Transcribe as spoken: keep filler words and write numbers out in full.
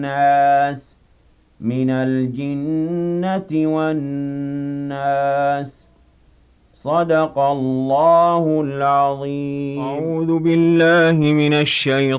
الناس من الجنة والناس. صدق الله العظيم. أعوذ بالله من الشيطان